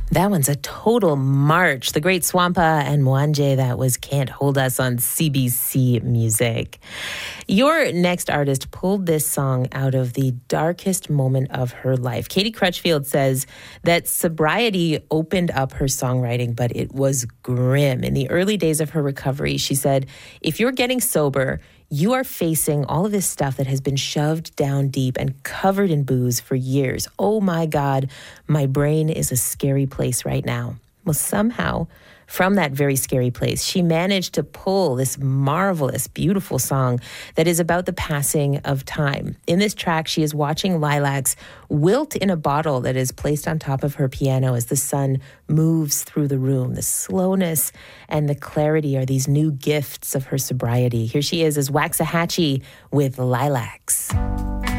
That one's a total march. The great Swampa and Mwanje, that was Can't Hold Us on CBC Music. Your next artist pulled this song out of the darkest moment of her life. Katie Crutchfield says that sobriety opened up her songwriting, but it was grim. In the early days of her recovery, she said, if you're getting sober, you are facing all of this stuff that has been shoved down deep and covered in booze for years. Oh my God, my brain is a scary place right now. Well, somehow, from that very scary place, she managed to pull this marvelous, beautiful song that is about the passing of time. In this track, she is watching lilacs wilt in a bottle that is placed on top of her piano as the sun moves through the room. The slowness and the clarity are these new gifts of her sobriety. Here she is as Waxahachie with Lilacs.